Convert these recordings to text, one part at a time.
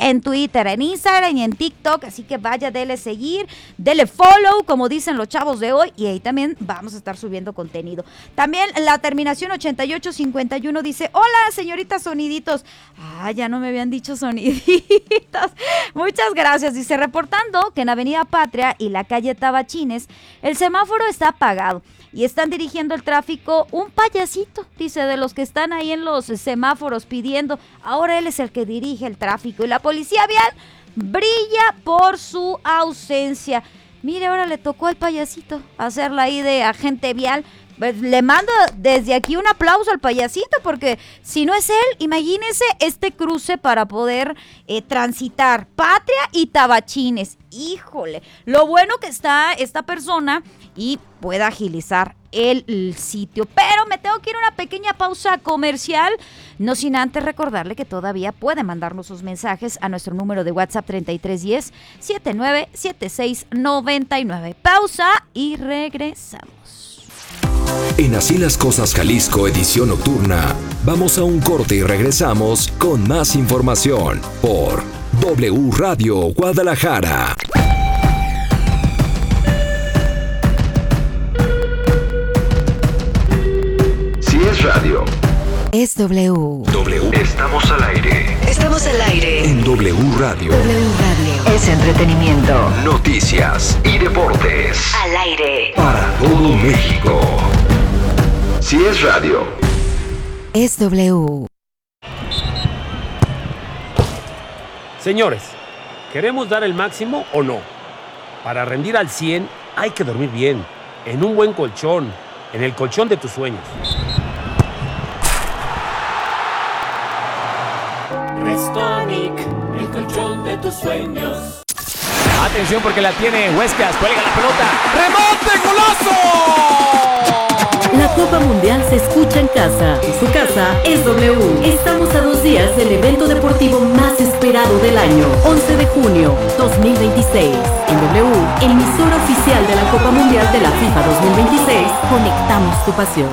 en Twitter, en Instagram y en TikTok, así que vaya, dele seguir, dele follow, como dicen los chavos de hoy, y ahí también vamos a estar subiendo contenido. También la terminación 8851 dice, hola señoritas soniditos. Ya no me habían dicho soniditos. Muchas gracias. Dice, reportando que en Avenida Patria y la calle Tabachines el semáforo está apagado y están dirigiendo el tráfico un payasito, dice, de los que están ahí en los semáforos pidiendo. Ahora él es el que dirige el tráfico y la policía vial brilla por su ausencia. Mire, ahora le tocó al payasito hacerla ahí de agente vial. Pues le mando desde aquí un aplauso al payasito, porque si no es él, imagínense este cruce para poder transitar Patria y Tabachines. Híjole, lo bueno que está esta persona y pueda agilizar el sitio. Pero me tengo que ir a una pequeña pausa comercial, no sin antes recordarle que todavía puede mandarnos sus mensajes a nuestro número de WhatsApp 3310-797699. Pausa y regresamos. En Así las Cosas Jalisco, edición nocturna, vamos a un corte y regresamos con más información por W Radio Guadalajara. Si es radio, es W. Estamos al aire. Estamos al aire. En W Radio. W Radio. Es entretenimiento. Noticias y deportes. Al aire. Para todo México. Si es radio, es W. Señores, ¿queremos dar el máximo o no? Para rendir al 100 hay que dormir bien, en un buen colchón, en el colchón de tus sueños. Restonic, el colchón de tus sueños. Atención porque la tiene Huescas, cuelga la pelota. ¡Remonte, golazo! La Copa Mundial se escucha en casa. Su casa es W. Estamos a 2 días del evento deportivo más esperado del año. 11 de junio 2026. En W, emisora oficial de la Copa Mundial de la FIFA 2026, conectamos tu pasión.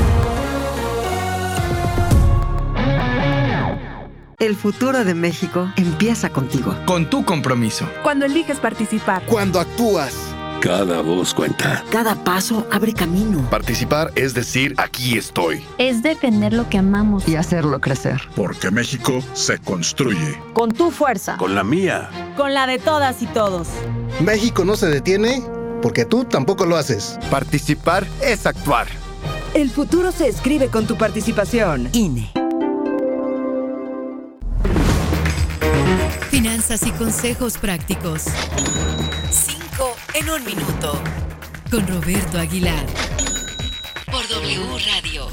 El futuro de México empieza contigo. Con tu compromiso. Cuando eliges participar. Cuando actúas. Cada voz cuenta. Cada paso abre camino. Participar es decir, aquí estoy. Es defender lo que amamos. Y hacerlo crecer. Porque México se construye. Con tu fuerza. Con la mía. Con la de todas y todos. México no se detiene porque tú tampoco lo haces. Participar es actuar. El futuro se escribe con tu participación. INE. Finanzas y consejos prácticos. 5 en 1 minuto. Con Roberto Aguilar. Por W Radio.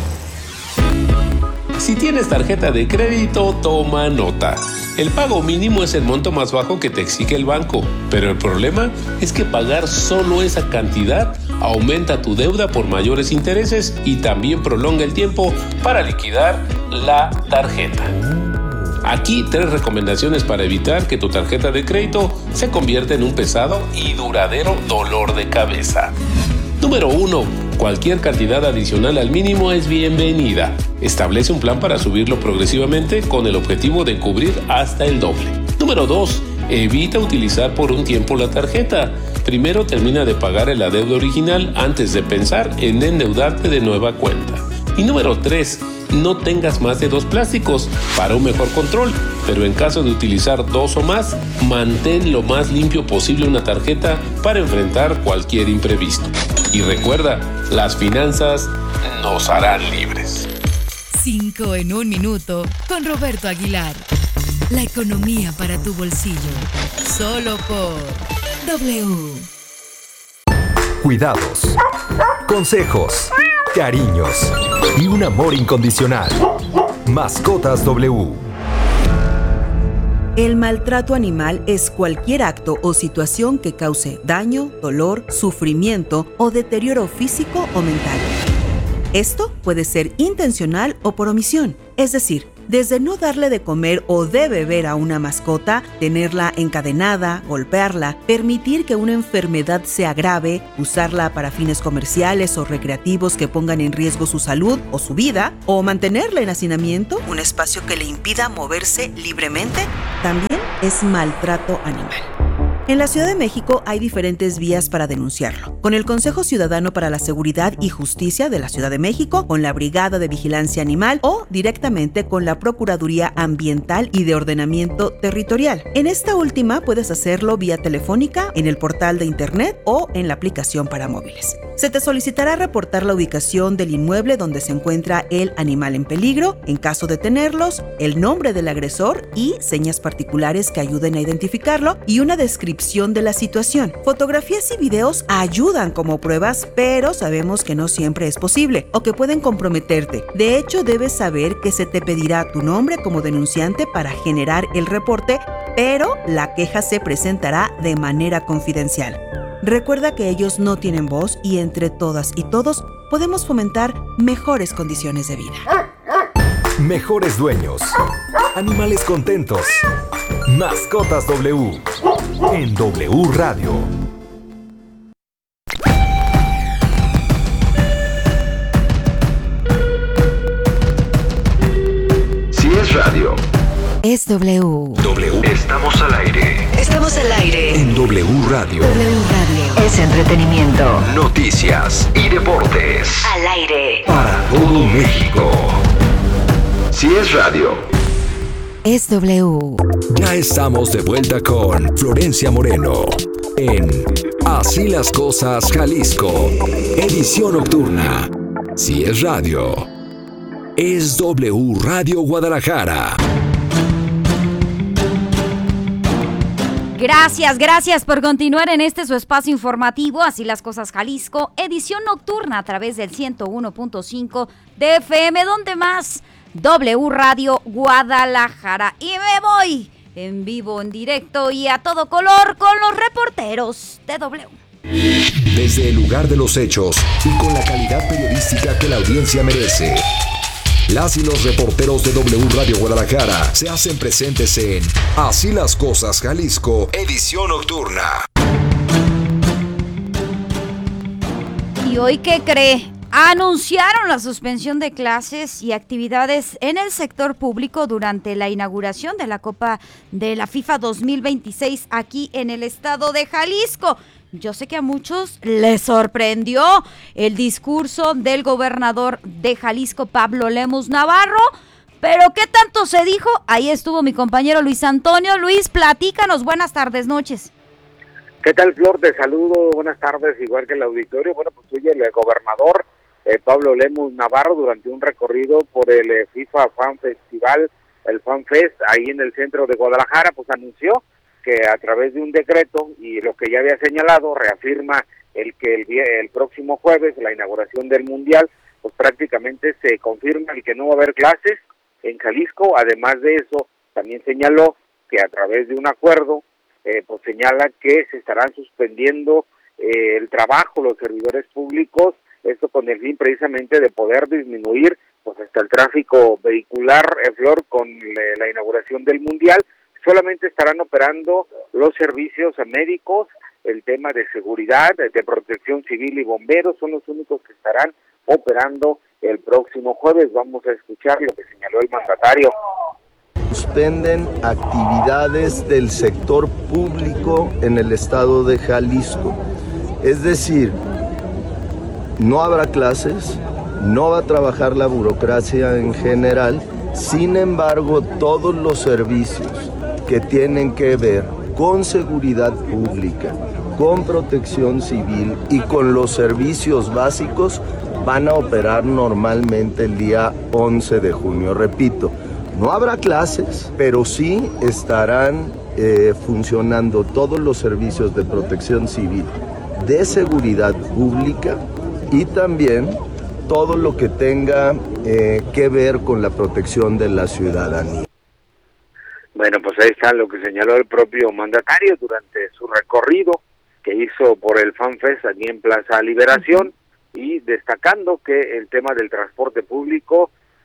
Si tienes tarjeta de crédito, toma nota. El pago mínimo es el monto más bajo que te exige el banco, pero el problema es que pagar solo esa cantidad aumenta tu deuda por mayores intereses y también prolonga el tiempo para liquidar la tarjeta. Aquí 3 recomendaciones para evitar que tu tarjeta de crédito se convierta en un pesado y duradero dolor de cabeza. Número 1. Cualquier cantidad adicional al mínimo es bienvenida. Establece un plan para subirlo progresivamente con el objetivo de cubrir hasta el doble. Número 2. Evita utilizar por un tiempo la tarjeta. Primero termina de pagar el adeudo original antes de pensar en endeudarte de nueva cuenta. Y número 3. No tengas más de 2 plásticos para un mejor control, pero en caso de utilizar 2 o más, mantén lo más limpio posible una tarjeta para enfrentar cualquier imprevisto. Y recuerda, las finanzas nos harán libres. 5 en 1 minuto con Roberto Aguilar. La economía para tu bolsillo. Solo por W. Cuidados, consejos, cariños y un amor incondicional. Mascotas W. El maltrato animal es cualquier acto o situación que cause daño, dolor, sufrimiento o deterioro físico o mental. Esto puede ser intencional o por omisión, es decir, desde no darle de comer o de beber a una mascota, tenerla encadenada, golpearla, permitir que una enfermedad se agrave, usarla para fines comerciales o recreativos que pongan en riesgo su salud o su vida, o mantenerla en hacinamiento, un espacio que le impida moverse libremente, también es maltrato animal. En la Ciudad de México hay diferentes vías para denunciarlo. Con el Consejo Ciudadano para la Seguridad y Justicia de la Ciudad de México, con la Brigada de Vigilancia Animal o directamente con la Procuraduría Ambiental y de Ordenamiento Territorial. En esta última puedes hacerlo vía telefónica, en el portal de internet o en la aplicación para móviles. Se te solicitará reportar la ubicación del inmueble donde se encuentra el animal en peligro, en caso de tenerlos, el nombre del agresor y señas particulares que ayuden a identificarlo y una descripción de la situación. Fotografías y videos ayudan como pruebas, pero sabemos que no siempre es posible o que pueden comprometerte. De hecho, debes saber que se te pedirá tu nombre como denunciante para generar el reporte, pero la queja se presentará de manera confidencial. Recuerda que ellos no tienen voz y entre todas y todos podemos fomentar mejores condiciones de vida. Mejores dueños. Animales contentos. Mascotas W. En W Radio. Si es radio, es W. W. Estamos al aire. Estamos al aire. En W Radio. W Radio. Es entretenimiento. Noticias y deportes. Al aire. Para todo México. Si es radio, es W. Ya estamos de vuelta con Florencia Moreno en Así las Cosas Jalisco, edición nocturna. Si es radio, es W Radio Guadalajara. Gracias por continuar en su espacio informativo, Así las Cosas Jalisco, edición nocturna a través del 101.5 de FM, donde más W Radio Guadalajara. Y me voy en vivo, en directo y a todo color con los reporteros de W. Desde el lugar de los hechos y con la calidad periodística que la audiencia merece, las y los reporteros de W Radio Guadalajara se hacen presentes en Así las Cosas Jalisco, edición nocturna. ¿Y hoy qué cree? Anunciaron la suspensión de clases y actividades en el sector público durante la inauguración de la Copa de la FIFA 2026 aquí en el estado de Jalisco. Yo sé que a muchos les sorprendió el discurso del gobernador de Jalisco, Pablo Lemus Navarro, pero ¿qué tanto se dijo? Ahí estuvo mi compañero Luis Antonio. Luis, platícanos, buenas tardes, noches. ¿Qué tal, Flor? Te saludo, buenas tardes, igual que el auditorio. Bueno, pues hoy el gobernador Pablo Lemus Navarro, durante un recorrido por el FIFA Fan Festival, el Fan Fest, ahí en el centro de Guadalajara, pues anunció que a través de un decreto, y lo que ya había señalado, reafirma el próximo jueves, la inauguración del Mundial, pues prácticamente se confirma el que no va a haber clases en Jalisco. Además de eso, también señaló que a través de un acuerdo, pues señala que se estarán suspendiendo el trabajo, los servidores públicos, esto con el fin precisamente de poder disminuir pues hasta el tráfico vehicular, Flor, con la inauguración del Mundial. Solamente estarán operando los servicios médicos, el tema de seguridad, de protección civil y bomberos, son los únicos que estarán operando el próximo jueves. Vamos a escuchar lo que señaló el mandatario. Suspenden actividades del sector público en el estado de Jalisco. Es decir, no habrá clases, no va a trabajar la burocracia en general. Sin embargo, todos los servicios que tienen que ver con seguridad pública, con protección civil y con los servicios básicos van a operar normalmente el día 11 de junio. Repito, no habrá clases, pero sí estarán funcionando todos los servicios de protección civil, de seguridad pública y también todo lo que tenga que ver con la protección de la ciudadanía. Bueno, pues ahí está lo que señaló el propio mandatario durante su recorrido que hizo por el Fan Fest aquí en Plaza Liberación, y destacando que el tema del transporte público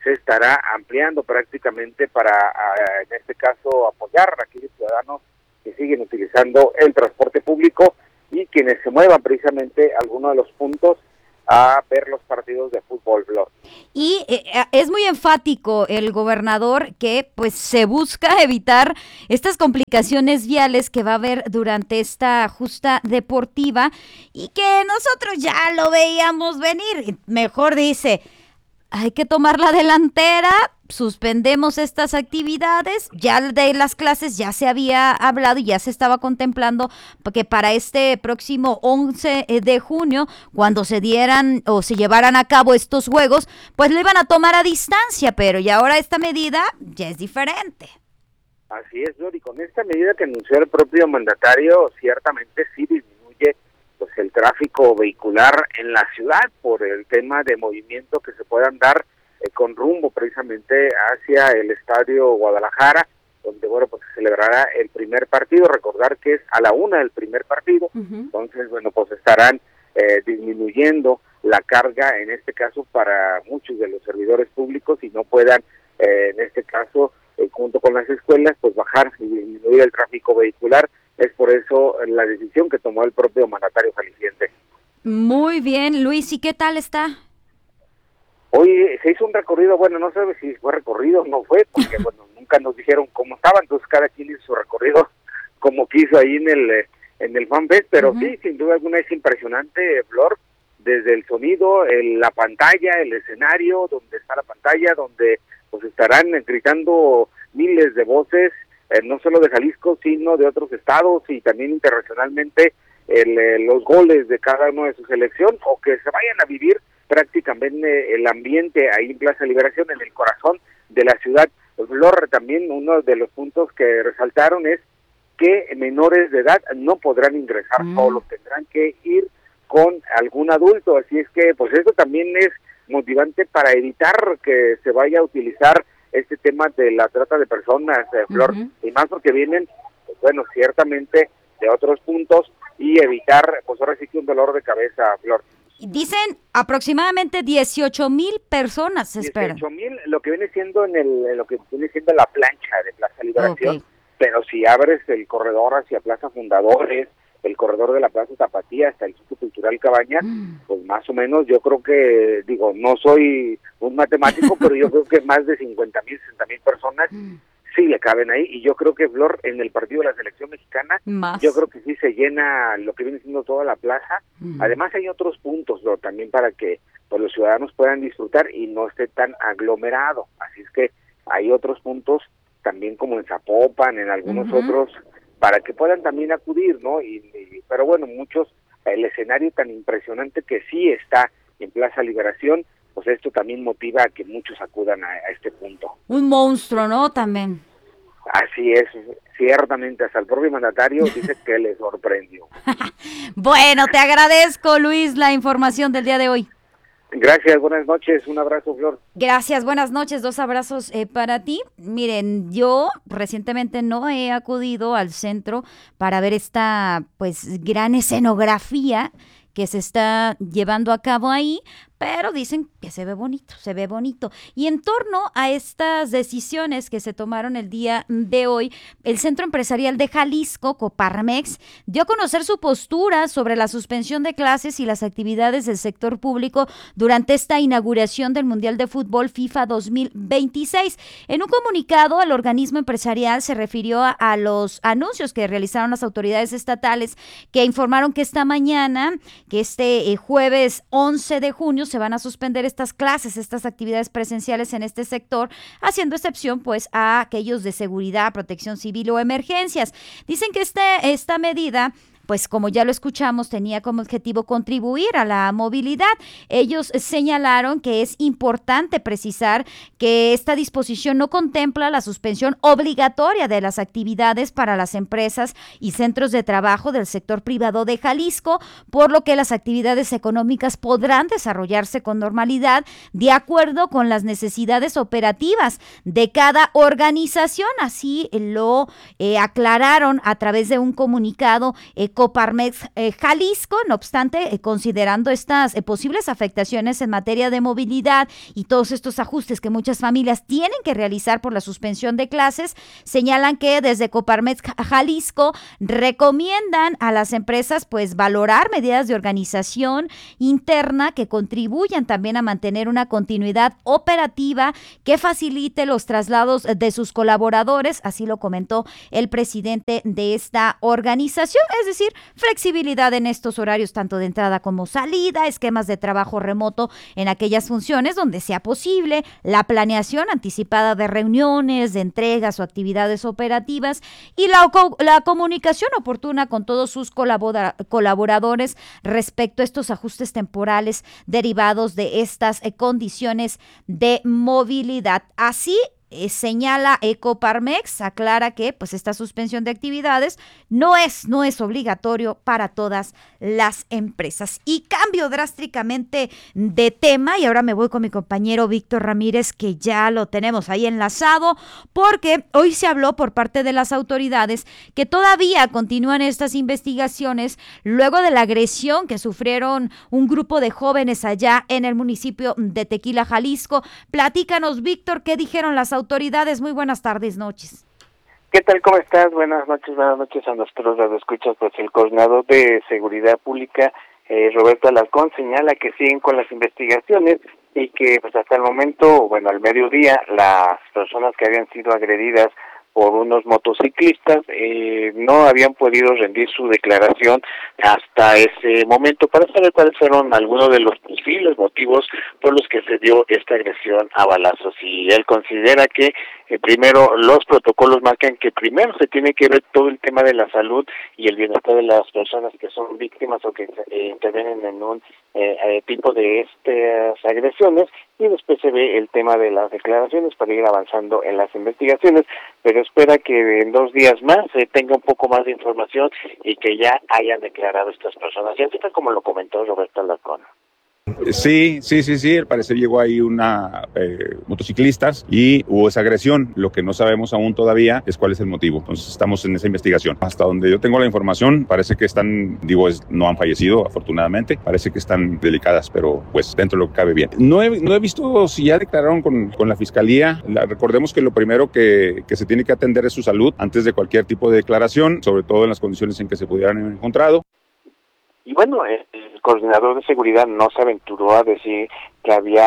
se estará ampliando prácticamente para, en este caso, apoyar a aquellos ciudadanos que siguen utilizando el transporte público y quienes se muevan precisamente a alguno de los puntos a ver los partidos de fútbol. Y es muy enfático el gobernador que pues se busca evitar estas complicaciones viales que va a haber durante esta justa deportiva y que nosotros ya lo veíamos venir. Mejor dice, hay que tomar la delantera, suspendemos estas actividades, ya de las clases ya se había hablado y ya se estaba contemplando que para este próximo 11 de junio, cuando se dieran o se llevaran a cabo estos juegos, pues lo iban a tomar a distancia, pero y ahora esta medida ya es diferente. Así es, Lori, con esta medida que anunció el propio mandatario, ciertamente sí disminuye pues el tráfico vehicular en la ciudad por el tema de movimiento que se puedan dar con rumbo precisamente hacia el Estadio Guadalajara, donde bueno pues se celebrará el primer partido. Recordar que es a la 1:00 el primer partido, entonces bueno pues estarán disminuyendo la carga en este caso para muchos de los servidores públicos y no puedan en este caso junto con las escuelas pues bajar y disminuir el tráfico vehicular. Es por eso la decisión que tomó el propio mandatario jalisciense. Muy bien, Luis, ¿y qué tal está? Hoy se hizo un recorrido, bueno, no sé si fue recorrido o no fue, porque bueno, nunca nos dijeron cómo estaba, entonces cada quien hizo su recorrido como quiso ahí en el FanFest, pero sí, sin duda alguna es impresionante, Flor, desde el sonido, la pantalla, el escenario, donde está la pantalla, donde pues estarán gritando miles de voces, no solo de Jalisco, sino de otros estados y también internacionalmente los goles de cada uno de su selección, o que se vayan a vivir prácticamente el ambiente ahí en Plaza Liberación, en el corazón de la ciudad. Flor, también uno de los puntos que resaltaron es que menores de edad no podrán ingresar solos, tendrán que ir con algún adulto, así es que pues esto también es motivante para evitar que se vaya a utilizar este tema de la trata de personas, Flor, y más porque vienen, pues, bueno, ciertamente de otros puntos y evitar, pues ahora sí que un dolor de cabeza, Flor. Dicen aproximadamente 18,000 personas se esperan. 18,000, lo que viene siendo lo que viene siendo la plancha de Plaza Liberación, pero si abres el corredor hacia Plaza Fundadores, el corredor de la Plaza Tapatía hasta el Centro Cultural Cabañas, pues más o menos yo creo que, digo, no soy un matemático, pero yo creo que más de 50,000, 60,000 personas sí le caben ahí, y yo creo que, Flor, en el partido de la selección mexicana, yo creo que sí se llena lo que viene siendo toda la plaza. Además hay otros puntos, Flor, también para que pues los ciudadanos puedan disfrutar y no esté tan aglomerado, así es que hay otros puntos también como en Zapopan, en algunos otros, para que puedan también acudir, ¿no? Pero bueno, muchos, el escenario tan impresionante que sí está en Plaza Liberación, pues esto también motiva a que muchos acudan a este punto. Un monstruo, ¿no? También. Así es, ciertamente, hasta el propio mandatario dice que le sorprendió. Bueno, te agradezco, Luis, la información del día de hoy. Gracias, buenas noches, un abrazo, Flor. Gracias, buenas noches, 2 abrazos para ti. Miren, yo recientemente no he acudido al centro para ver esta pues gran escenografía que se está llevando a cabo ahí, pero dicen que se ve bonito. Y en torno a estas decisiones que se tomaron el día de hoy, el Centro Empresarial de Jalisco, Coparmex, dio a conocer su postura sobre la suspensión de clases y las actividades del sector público durante esta inauguración del Mundial de Fútbol FIFA 2026. En un comunicado, el organismo empresarial se refirió a los anuncios que realizaron las autoridades estatales, que informaron que esta mañana, que este jueves 11 de junio, se van a suspender estas clases, estas actividades presenciales en este sector, haciendo excepción pues a aquellos de seguridad, protección civil o emergencias. Dicen que esta medida, pues como ya lo escuchamos, tenía como objetivo contribuir a la movilidad. Ellos señalaron que es importante precisar que esta disposición no contempla la suspensión obligatoria de las actividades para las empresas y centros de trabajo del sector privado de Jalisco, por lo que las actividades económicas podrán desarrollarse con normalidad de acuerdo con las necesidades operativas de cada organización. Así lo aclararon a través de un comunicado Coparmex Jalisco. No obstante, considerando estas posibles afectaciones en materia de movilidad y todos estos ajustes que muchas familias tienen que realizar por la suspensión de clases, señalan que desde Coparmex Jalisco recomiendan a las empresas pues valorar medidas de organización interna que contribuyan también a mantener una continuidad operativa que facilite los traslados de sus colaboradores, así lo comentó el presidente de esta organización, es decir, flexibilidad en estos horarios tanto de entrada como salida, esquemas de trabajo remoto en aquellas funciones donde sea posible, la planeación anticipada de reuniones, de entregas o actividades operativas y la comunicación oportuna con todos sus colaboradores respecto a estos ajustes temporales derivados de estas condiciones de movilidad. Así señala Coparmex, aclara que pues esta suspensión de actividades no es obligatorio para todas las empresas. Y cambio drásticamente de tema y ahora me voy con mi compañero Víctor Ramírez, que ya lo tenemos ahí enlazado, porque hoy se habló por parte de las autoridades que todavía continúan estas investigaciones luego de la agresión que sufrieron un grupo de jóvenes allá en el municipio de Tequila, Jalisco. Platícanos, Víctor, ¿qué dijeron las autoridades? Muy buenas tardes, noches. ¿Qué tal? ¿Cómo estás? Buenas noches a nuestros radioescuchas. Pues el coordinador de Seguridad Pública, Roberto Alarcón, señala que siguen con las investigaciones y que pues hasta el momento, al mediodía, las personas que habían sido agredidas por unos motociclistas no habían podido rendir su declaración hasta ese momento para saber cuáles fueron algunos de los posibles motivos por los que se dio esta agresión a balazos. Y él considera que primero los protocolos marcan que primero se tiene que ver todo el tema de la salud y el bienestar de las personas que son víctimas o que intervienen en un tipo de estas agresiones, y después se ve el tema de las declaraciones para ir avanzando en las investigaciones, pero espera que en 2 días más se tenga un poco más de información y que ya hayan declarado estas personas. Ya está como lo comentó Roberto Alarcón. Sí, al parecer llegó ahí motociclistas y hubo esa agresión. Lo que no sabemos aún todavía es cuál es el motivo. Entonces estamos en esa investigación. Hasta donde yo tengo la información, parece que están, no han fallecido afortunadamente, parece que están delicadas, pero pues dentro de lo que cabe bien. No he visto si ya declararon con la fiscalía. Recordemos que lo primero que se tiene que atender es su salud antes de cualquier tipo de declaración, sobre todo en las condiciones en que se pudieran haber encontrado. Y el coordinador de seguridad no se aventuró a decir que había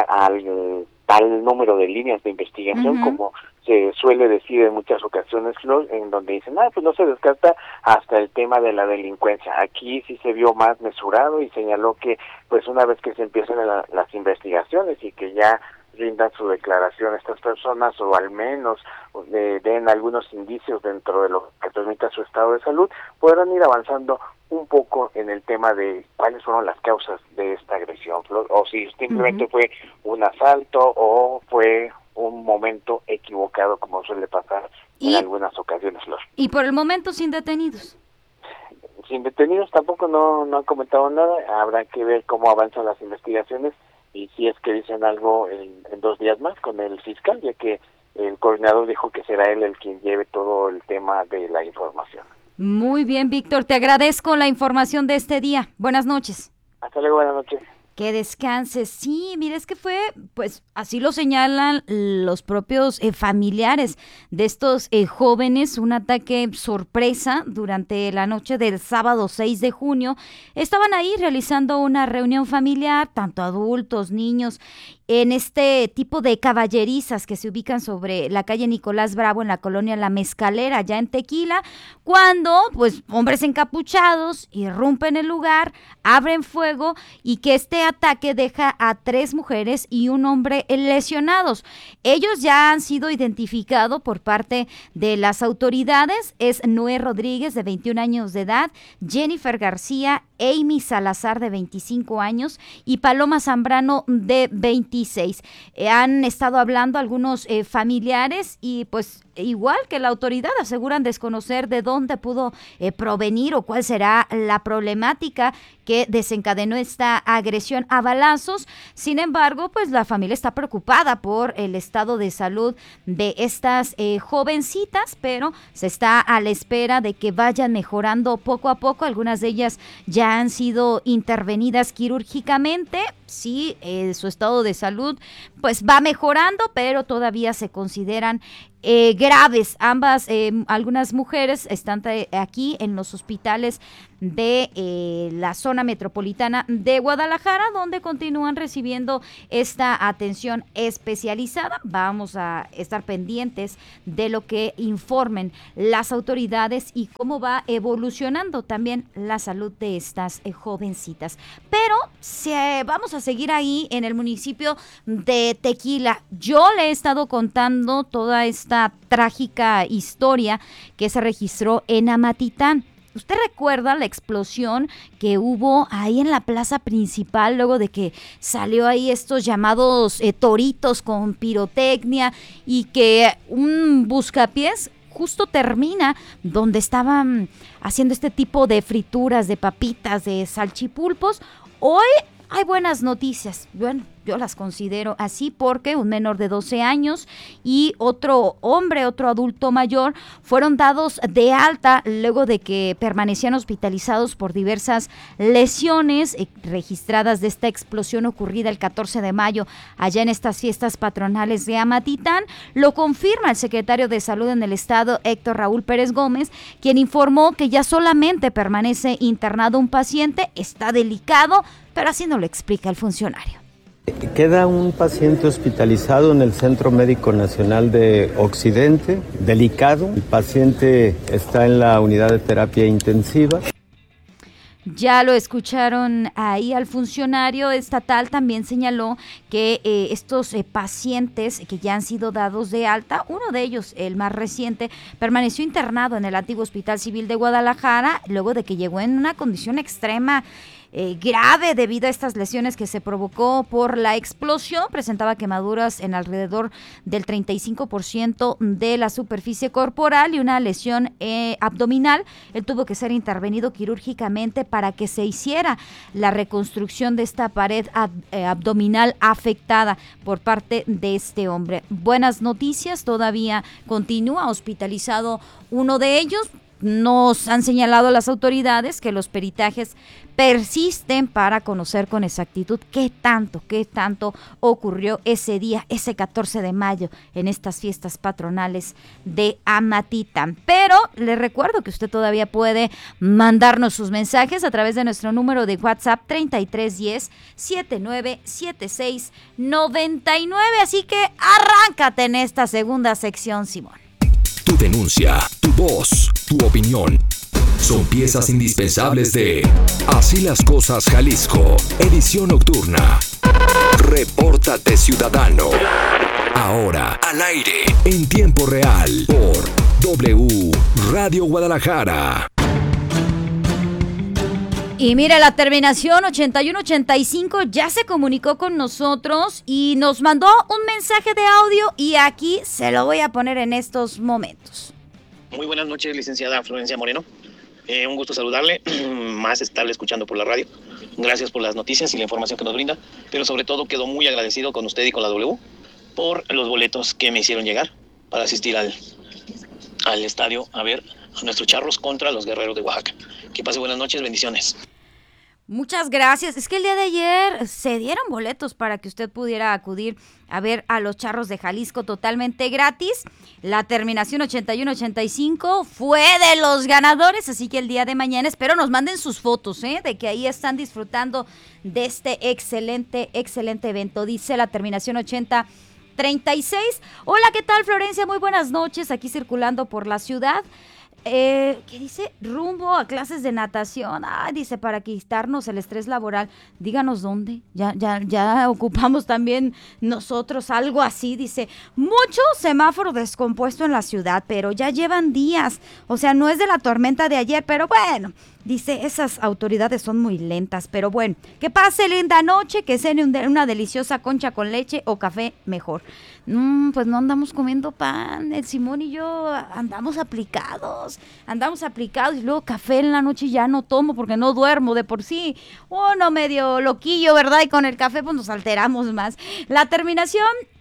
tal número de líneas de investigación, como se suele decir en muchas ocasiones, Flor, en donde dicen, pues no se descarta hasta el tema de la delincuencia. Aquí sí se vio más mesurado y señaló que pues una vez que se empiezan las investigaciones y que ya rindan su declaración a estas personas, o al menos den algunos indicios dentro de lo que permita su estado de salud, podrán ir avanzando un poco en el tema de cuáles fueron las causas de esta agresión, Flor, o si simplemente fue un asalto o fue un momento equivocado, como suele pasar en algunas ocasiones, Flor. Y por el momento sin detenidos. Sin detenidos tampoco no han comentado nada. Habrá que ver cómo avanzan las investigaciones y si es que dicen algo en 2 días más con el fiscal, ya que el coordinador dijo que será él el quien lleve todo el tema de la información. Muy bien, Víctor, te agradezco la información de este día. Buenas noches. Hasta luego, buenas noches. Que descanses. Sí, mira, es que fue, pues así lo señalan los propios familiares de estos jóvenes, un ataque sorpresa durante la noche del sábado 6 de junio. Estaban ahí realizando una reunión familiar, tanto adultos, niños, en este tipo de caballerizas que se ubican sobre la calle Nicolás Bravo en la colonia La Mezcalera, allá en Tequila, cuando pues hombres encapuchados irrumpen el lugar, abren fuego y que este ataque deja a 3 mujeres y un hombre lesionados. Ellos ya han sido identificados por parte de las autoridades. Es Noé Rodríguez, de 21 años de edad, Jennifer García, Amy Salazar, de 25 años, y Paloma Zambrano, de 26. Han estado hablando algunos familiares y pues igual que la autoridad aseguran desconocer de dónde pudo provenir o cuál será la problemática que desencadenó esta agresión confrontación a balazos. Sin embargo, pues la familia está preocupada por el estado de salud de estas jovencitas, pero se está a la espera de que vayan mejorando poco a poco. Algunas de ellas ya han sido intervenidas quirúrgicamente. Sí, su estado de salud pues va mejorando, pero todavía se consideran graves. Algunas mujeres están aquí en los hospitales de la zona metropolitana de Guadalajara, donde continúan recibiendo esta atención especializada. Vamos a estar pendientes de lo que informen las autoridades y cómo va evolucionando también la salud de estas jovencitas. Pero vamos a seguir ahí en el municipio de Tequila. Yo le he estado contando toda esta trágica historia que se registró en Amatitán. ¿Usted recuerda la explosión que hubo ahí en la plaza principal luego de que salió ahí estos llamados toritos con pirotecnia y que un buscapiés justo termina donde estaban haciendo este tipo de frituras, de papitas, de salchipulpos? Hoy hay buenas noticias. Bueno, yo las considero así porque un menor de 12 años y otro hombre, otro adulto mayor, fueron dados de alta luego de que permanecían hospitalizados por diversas lesiones registradas de esta explosión ocurrida el 14 de mayo allá en estas fiestas patronales de Amatitán. Lo confirma el secretario de Salud en el estado, Héctor Raúl Pérez Gómez, quien informó que ya solamente permanece internado un paciente, está delicado, pero así no lo explica el funcionario. Queda un paciente hospitalizado en el Centro Médico Nacional de Occidente, delicado. El paciente está en la unidad de terapia intensiva. Ya lo escucharon ahí al funcionario estatal. También señaló que estos pacientes que ya han sido dados de alta, uno de ellos, el más reciente, permaneció internado en el antiguo Hospital Civil de Guadalajara luego de que llegó en una condición extrema grave debido a estas lesiones que se provocó por la explosión. Presentaba quemaduras en alrededor del 35% de la superficie corporal y una lesión abdominal. Él tuvo que ser intervenido quirúrgicamente para que se hiciera la reconstrucción de esta pared abdominal afectada por parte de este hombre. Buenas noticias, todavía continúa hospitalizado uno de ellos. Nos han señalado las autoridades que los peritajes persisten para conocer con exactitud qué tanto ocurrió ese día, ese 14 de mayo, en estas fiestas patronales de Amatitán. Pero le recuerdo que usted todavía puede mandarnos sus mensajes a través de nuestro número de WhatsApp 3310-797699. Así que arráncate en esta segunda sección, Simón. Tu denuncia, tu voz, tu opinión. Son piezas indispensables de Así las Cosas Jalisco, edición nocturna. Repórtate Ciudadano. Ahora, al aire, en tiempo real, por W Radio Guadalajara. Y mire, la terminación 8185 ya se comunicó con nosotros y nos mandó un mensaje de audio y aquí se lo voy a poner en estos momentos. Muy buenas noches, licenciada Florencia Moreno. Un gusto saludarle, más estarle escuchando por la radio. Gracias por las noticias y la información que nos brinda, pero sobre todo quedo muy agradecido con usted y con la W por los boletos que me hicieron llegar para asistir al estadio a ver a nuestros Charros contra los Guerreros de Oaxaca. Que pase buenas noches, bendiciones. Muchas gracias. Es que el día de ayer se dieron boletos para que usted pudiera acudir a ver a los Charros de Jalisco totalmente gratis. La terminación 8185 fue de los ganadores, así que el día de mañana espero nos manden sus fotos, de que ahí están disfrutando de este excelente evento. Dice la terminación 8036. Hola, ¿qué tal, Florencia? Muy buenas noches, aquí circulando por la ciudad. ¿Qué dice? Rumbo a clases de natación. Dice, para quitarnos el estrés laboral. Díganos dónde. Ya ocupamos también nosotros algo así. Dice, mucho semáforo descompuesto en la ciudad, pero ya llevan días. O sea, no es de la tormenta de ayer, pero bueno, Dice, esas autoridades son muy lentas, pero bueno, que pase linda noche, que cene una deliciosa concha con leche o café mejor. Pues no andamos comiendo pan, el Simón y yo andamos aplicados y luego café en la noche ya no tomo porque no duermo de por sí. Uno medio loquillo, ¿verdad? Y con el café pues nos alteramos más. La terminación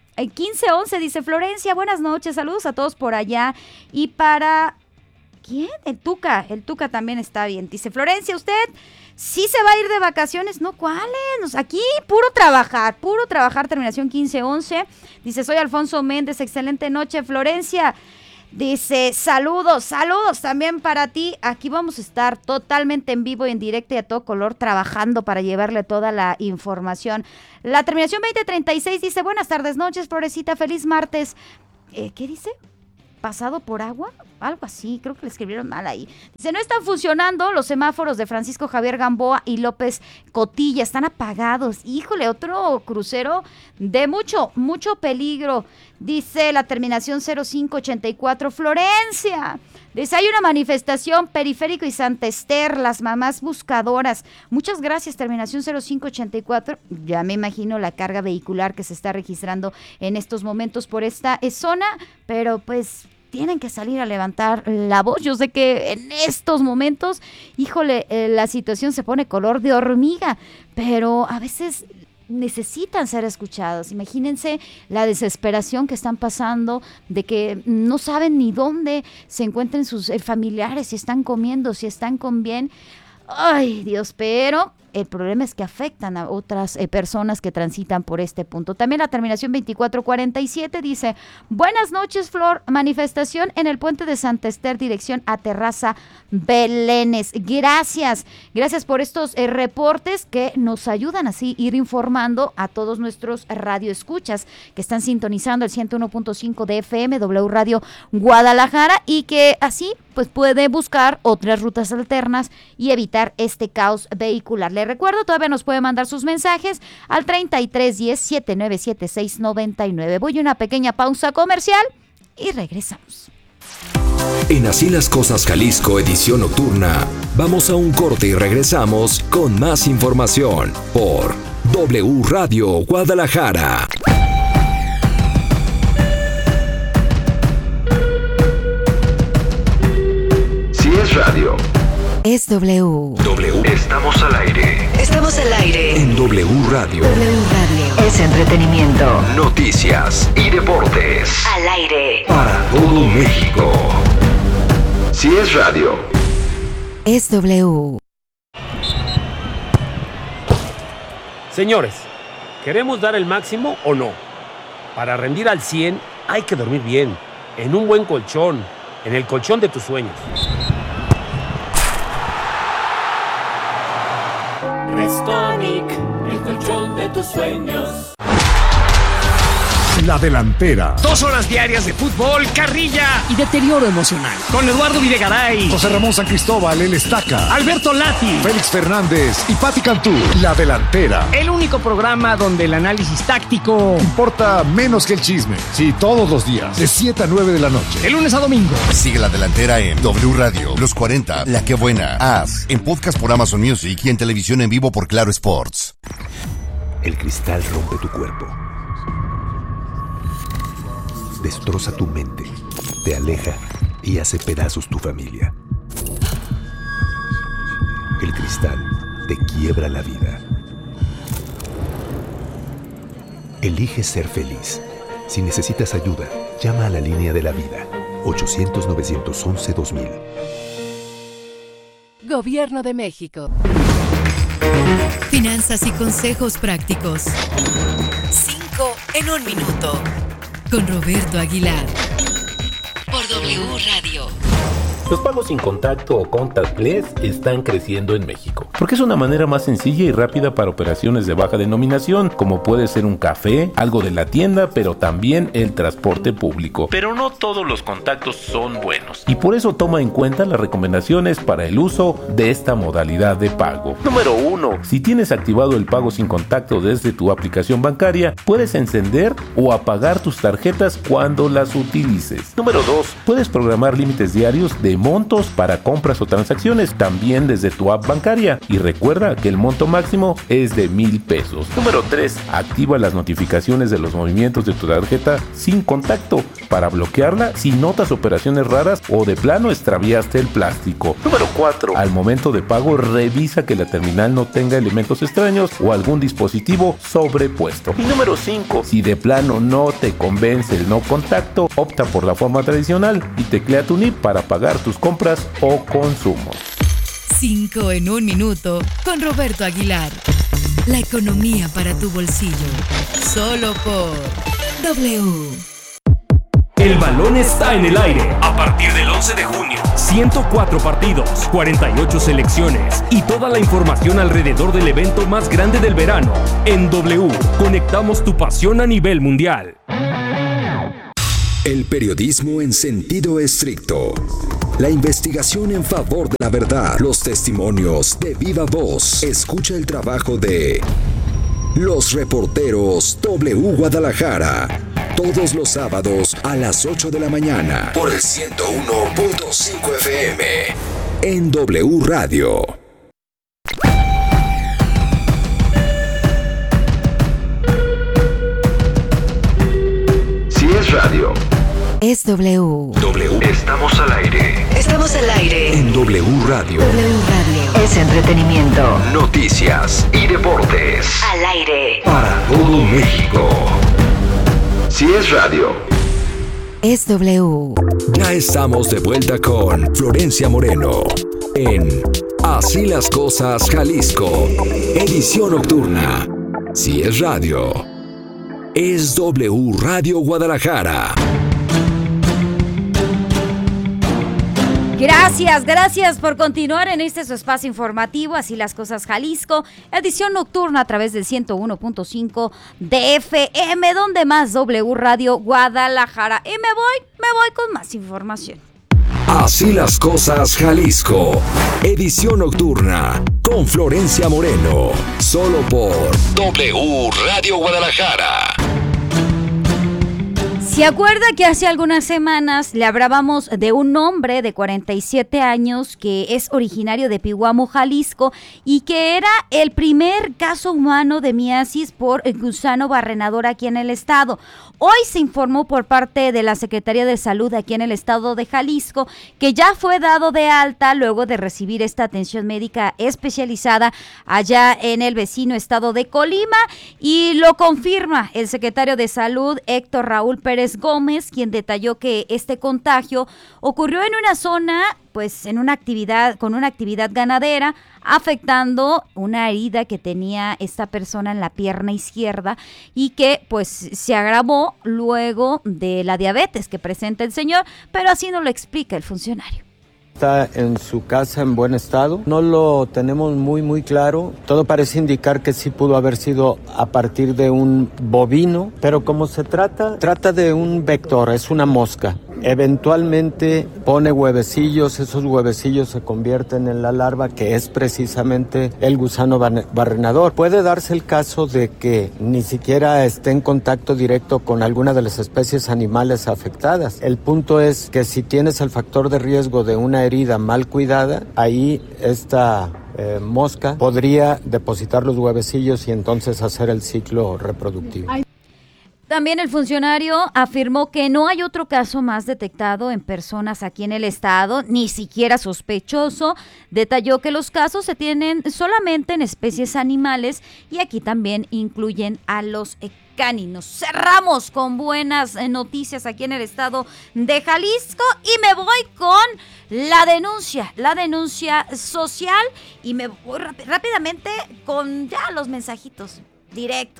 1511 dice, Florencia, buenas noches, saludos a todos por allá. Y para... ¿quién? El Tuca también está bien. Dice, Florencia, ¿usted sí se va a ir de vacaciones? No, ¿cuáles? Aquí puro trabajar, terminación 1511. Dice, soy Alfonso Méndez, excelente noche, Florencia. Dice, saludos también para ti. Aquí vamos a estar totalmente en vivo y en directo y a todo color trabajando para llevarle toda la información. La terminación 2036 dice, buenas tardes, noches, Florecita, feliz martes. ¿Qué dice? ¿Pasado por agua? Algo así, creo que le escribieron mal ahí. Dice, no están funcionando los semáforos de Francisco Javier Gamboa y López Cotilla, están apagados. Híjole, otro crucero de mucho peligro. Dice la terminación 0584, Florencia. Dice, hay una manifestación, Periférico y Santa Ester, las mamás buscadoras. Muchas gracias, terminación 0584. Ya me imagino la carga vehicular que se está registrando en estos momentos por esta zona, pero pues tienen que salir a levantar la voz. Yo sé que en estos momentos, híjole, la situación se pone color de hormiga, pero a veces necesitan ser escuchados. Imagínense la desesperación que están pasando de que no saben ni dónde se encuentren sus familiares, si están comiendo, si están con bien. Ay, Dios, pero el problema es que afectan a otras personas que transitan por este punto. También la terminación 2447 dice, buenas noches, Flor, manifestación en el puente de Santa Ester, dirección a Terraza Belénes. Gracias por estos reportes que nos ayudan así ir informando a todos nuestros radioescuchas que están sintonizando el 101.5 de FM, W Radio Guadalajara, y que así pues puede buscar otras rutas alternas y evitar este caos vehicular. Le recuerdo, todavía nos puede mandar sus mensajes al 3310-797699. Voy a una pequeña pausa comercial y regresamos. En Así las Cosas Jalisco, edición nocturna, vamos a un corte y regresamos con más información por W Radio Guadalajara. Si es radio, es W. Estamos al aire. Estamos al aire. En W Radio. W Radio. Es entretenimiento, noticias y deportes. Al aire. Para todo México. Si es radio, es W. Señores, ¿queremos dar el máximo o no? Para rendir al 100 hay que dormir bien, en un buen colchón, en el colchón de tus sueños. Restonic, el colchón de tus sueños. La Delantera. 2 horas diarias de fútbol, carrilla y deterioro emocional. Con Eduardo Videgaray, José Ramón San Cristóbal, el Estaca, Alberto Lati, Félix Fernández y Pati Cantú. La Delantera. El único programa donde el análisis táctico importa menos que el chisme. Sí, todos los días, de 7 a 9 de la noche. De lunes a domingo. Sigue La Delantera en W Radio, Los 40, La Que Buena, As, en podcast por Amazon Music y en televisión en vivo por Claro Sports. El cristal rompe tu cuerpo. Destroza tu mente, te aleja y hace pedazos tu familia. El cristal te quiebra la vida. Elige ser feliz. Si necesitas ayuda, llama a la línea de la vida, 800-911-2000. Gobierno de México. Finanzas y consejos prácticos. 5 en 1 minuto. Con Roberto Aguilar. Por W Radio. Los pagos sin contacto o contactless están creciendo en México, porque es una manera más sencilla y rápida para operaciones de baja denominación, como puede ser un café, algo de la tienda, pero también el transporte público. Pero no todos los contactos son buenos, y por eso toma en cuenta las recomendaciones para el uso de esta modalidad de pago. Número 1. Si tienes activado el pago sin contacto desde tu aplicación bancaria, puedes encender o apagar tus tarjetas cuando las utilices. Número 2. Puedes programar límites diarios de de montos para compras o transacciones, también desde tu app bancaria. Y recuerda que el monto máximo es de 1,000 pesos. Número 3. Activa las notificaciones de los movimientos de tu tarjeta sin contacto para bloquearla si notas operaciones raras o de plano extraviaste el plástico. Número 4. Al momento de pago, revisa que la terminal no tenga elementos extraños o algún dispositivo sobrepuesto. Y número 5. Si de plano no te convence el no contacto, opta por la forma tradicional y teclea tu NIP para pagar tus compras o consumos. 5 en 1 minuto con Roberto Aguilar. La economía para tu bolsillo. Solo por W. El balón está en el aire. A partir del 11 de junio. 104 partidos, 48 selecciones y toda la información alrededor del evento más grande del verano. En W, conectamos tu pasión a nivel mundial. El periodismo en sentido estricto. La investigación en favor de la verdad. Los testimonios de viva voz. Escucha el trabajo de los reporteros W Guadalajara. Todos los sábados a las 8 de la mañana. Por el 101.5 FM. En W Radio. Si es radio, es W. W. Estamos al aire. Estamos al aire. En W Radio. W Radio. Es entretenimiento. Noticias y deportes. Al aire. Para todo México. Si es radio, es W. Ya estamos de vuelta con Florencia Moreno en Así las Cosas Jalisco, edición nocturna. Si es radio, es W Radio Guadalajara. Gracias por continuar en este su espacio informativo, Así las Cosas Jalisco, edición nocturna a través del 101.5 de FM, donde más W Radio Guadalajara. Y me voy con más información. Así las Cosas Jalisco, edición nocturna, con Florencia Moreno, solo por W Radio Guadalajara. ¿Se acuerda que hace algunas semanas le hablábamos de un hombre de 47 años que es originario de Pihuamo, Jalisco, y que era el primer caso humano de miasis por el gusano barrenador aquí en el estado? Hoy se informó por parte de la Secretaría de Salud aquí en el estado de Jalisco que ya fue dado de alta luego de recibir esta atención médica especializada allá en el vecino estado de Colima, y lo confirma el secretario de Salud, Héctor Raúl Pérez Gómez, quien detalló que este contagio ocurrió en una zona, pues en una actividad, con una actividad ganadera, afectando una herida que tenía esta persona en la pierna izquierda y que pues se agravó luego de la diabetes que presenta el señor, pero así nos lo explica el funcionario. Está en su casa en buen estado, no lo tenemos muy claro, todo parece indicar que sí pudo haber sido a partir de un bovino, pero como se trata de un vector, es una mosca, eventualmente pone huevecillos, esos huevecillos se convierten en la larva que es precisamente el gusano barrenador. Puede darse el caso de que ni siquiera esté en contacto directo con alguna de las especies animales afectadas. El punto es que si tienes el factor de riesgo de una herida mal cuidada, ahí esta mosca podría depositar los huevecillos y entonces hacer el ciclo reproductivo. También el funcionario afirmó que no hay otro caso más detectado en personas aquí en el estado, ni siquiera sospechoso. Detalló que los casos se tienen solamente en especies animales y aquí también incluyen a los cáninos. Cerramos con buenas noticias aquí en el estado de Jalisco y me voy con la denuncia social, y me voy rápidamente con ya los mensajitos. Directo,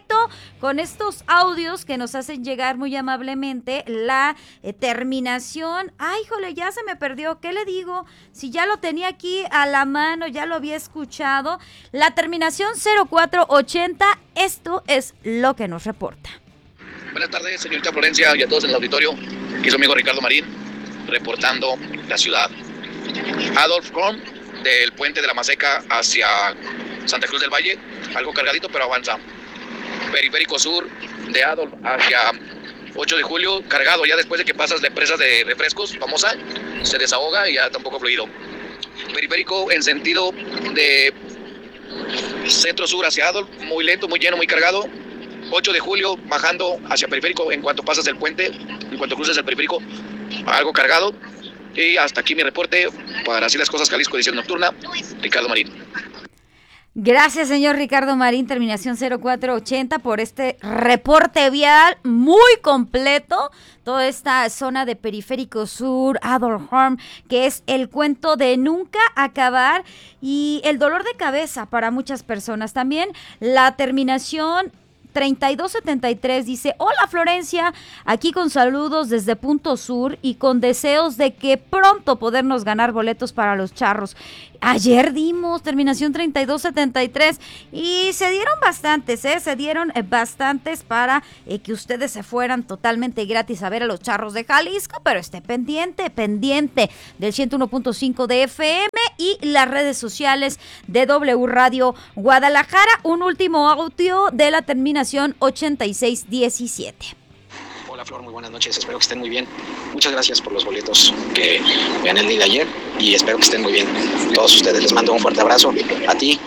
con estos audios que nos hacen llegar muy amablemente la terminación. Ay, híjole, ya se me perdió, ¿qué le digo? Si ya lo tenía aquí a la mano, ya lo había escuchado. La terminación 0480, esto es lo que nos reporta. Buenas tardes, señorita Florencia, y a todos en el auditorio. Aquí su amigo Ricardo Marín, reportando la ciudad. Adolf Korn, del Puente de la Maseca hacia Santa Cruz del Valle, algo cargadito pero avanza. Periférico Sur de Adolf hacia 8 de julio, cargado, ya después de que pasas la empresa de refrescos, famosa, se desahoga y ya tampoco fluido. Periférico en sentido de centro-sur hacia Adolf, muy lento, muy lleno, muy cargado. 8 de julio, bajando hacia periférico, en cuanto pasas el puente, en cuanto cruces el periférico, algo cargado. Y hasta aquí mi reporte para Así las Cosas Jalisco, edición nocturna, Ricardo Marín. Gracias, señor Ricardo Marín, terminación 0480, por este reporte vial muy completo. Toda esta zona de Periférico Sur, Adolfo, que es el cuento de nunca acabar y el dolor de cabeza para muchas personas. También la terminación 3273 dice: hola Florencia, aquí con saludos desde Punto Sur y con deseos de que pronto podernos ganar boletos para los charros. Ayer dimos terminación 3273 y se dieron bastantes, para que ustedes se fueran totalmente gratis a ver a los charros de Jalisco, pero esté pendiente del 101.5 de FM y las redes sociales de W Radio Guadalajara. Un último audio de la terminación 8617. Hola Flor, muy buenas noches, espero que estén muy bien. Muchas gracias por los boletos que gané el día de ayer y espero que estén muy bien todos ustedes. Les mando un fuerte abrazo a ti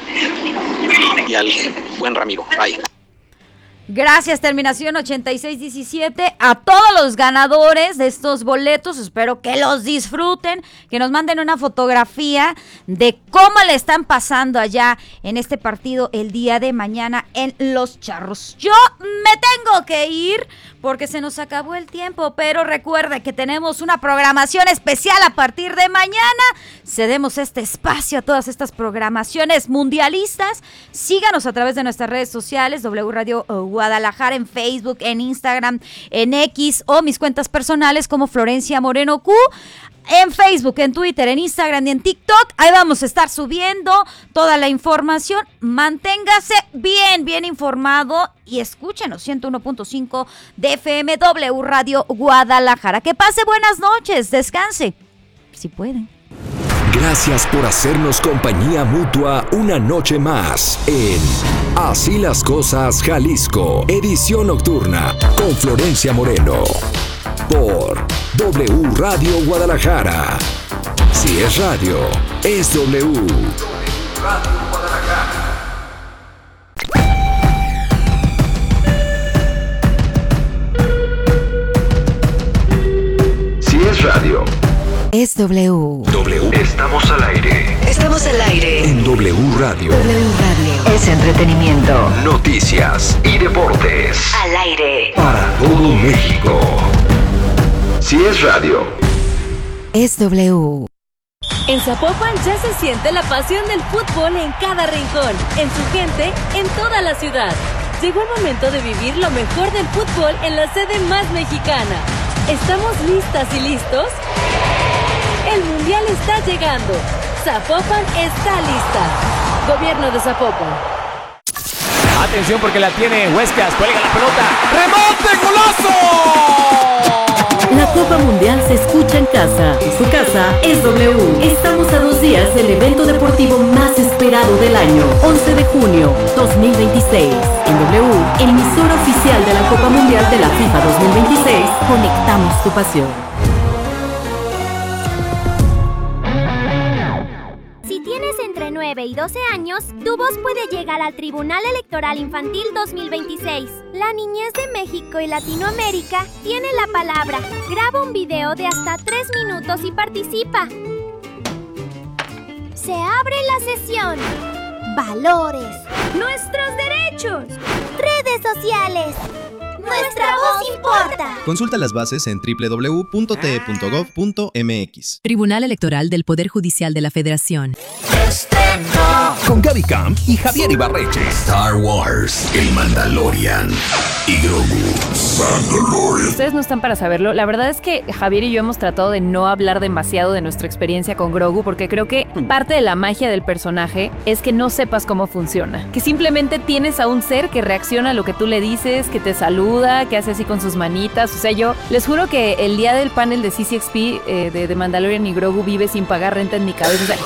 y al buen Ramiro. Bye. Gracias, terminación 8617, a todos los ganadores de estos boletos, espero que los disfruten, que nos manden una fotografía de cómo le están pasando allá en este partido el día de mañana en Los Charros. Yo me tengo que ir porque se nos acabó el tiempo, pero recuerde que tenemos una programación especial a partir de mañana. Cedemos este espacio a todas estas programaciones mundialistas. Síganos a través de nuestras redes sociales, W Radio Guadalajara, en Facebook, en Instagram, en X o mis cuentas personales como Florencia Moreno Q. En Facebook, en Twitter, en Instagram y en TikTok, ahí vamos a estar subiendo toda la información. Manténgase bien informado y escúchenos 101.5 de FM, W Radio Guadalajara. Que pase buenas noches, descanse, si pueden. Gracias por hacernos compañía mutua una noche más en Así las Cosas Jalisco, edición nocturna con Florencia Moreno. Por W Radio Guadalajara. Si es radio, es W. Radio Guadalajara. Si es radio, es W. W. Estamos al aire. Estamos al aire. En W Radio. W Radio. Es entretenimiento. Noticias y deportes. Al aire. Para todo México. Si es radio, es W. En Zapopan ya se siente la pasión del fútbol en cada rincón, en su gente, en toda la ciudad. Llegó el momento de vivir lo mejor del fútbol en la sede más mexicana. ¿Estamos listas y listos? El Mundial está llegando. Zapopan está lista. Gobierno de Zapopan. Atención porque la tiene Huescas, cuelga la pelota. ¡Rebote, golazo! La Copa Mundial se escucha en casa. Su casa es W. Estamos a 2 días del evento deportivo más esperado del año. 11 de junio 2026. En W, emisora oficial de la Copa Mundial de la FIFA 2026, conectamos tu pasión. Si tienes entre 9 y 12 años, tu voz puede llegar al Tribunal Electoral Infantil 2026. La niñez de México y Latinoamérica tiene la palabra. Graba un video de hasta 3 minutos y participa. Se abre la sesión. Valores. Nuestros derechos. Redes sociales. Nuestra voz importa. Consulta las bases en www.te.gov.mx. Tribunal Electoral del Poder Judicial de la Federación. Con Gaby Camp y Javier Ibarreche. Star Wars, el Mandalorian y Grogu. Mandalorian. Ustedes no están para saberlo. La verdad es que Javier y yo hemos tratado de no hablar demasiado de nuestra experiencia con Grogu porque creo que parte de la magia del personaje es que no sepas cómo funciona. Que simplemente tienes a un ser que reacciona a lo que tú le dices, que te saluda, que hace así con sus manitas. O sea, yo les juro que el día del panel de CCXP de Mandalorian y Grogu vive sin pagar renta en mi cabeza. O sea,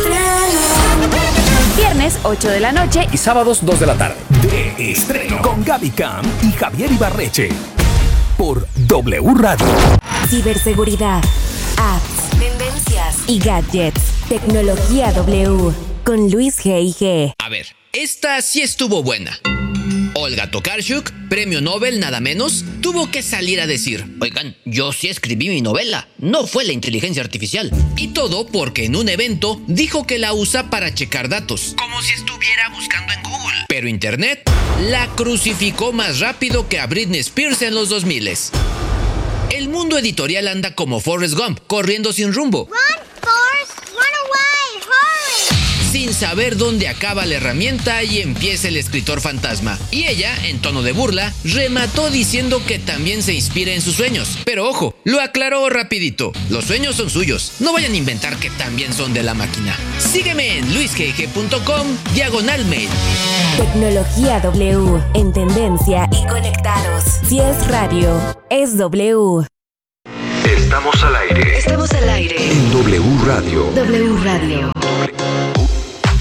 viernes 8 de la noche y sábados 2 de la tarde. De estreno con Gaby Camp y Javier Ibarreche. por W Radio. Ciberseguridad, apps, tendencias y gadgets. Tecnología W con Luis G&G. A ver, esta sí estuvo buena. Olga Tokarczuk, premio Nobel nada menos, tuvo que salir a decir: oigan, yo sí escribí mi novela, no fue la inteligencia artificial. Y todo porque en un evento dijo que la usa para checar datos, como si estuviera buscando en Google. Pero Internet la crucificó más rápido que a Britney Spears en los 2000s. El mundo editorial anda como Forrest Gump, corriendo sin rumbo. Run, Forrest, run away, hurry. Sin saber dónde acaba la herramienta y empieza el escritor fantasma. Y ella, en tono de burla, remató diciendo que también se inspira en sus sueños. Pero ojo, lo aclaró rapidito. Los sueños son suyos. No vayan a inventar que también son de la máquina. Sígueme en luisgg.com/mail. Tecnología W, en tendencia y conectados. Si es radio, es W. Estamos al aire. Estamos al aire. En W Radio. W Radio.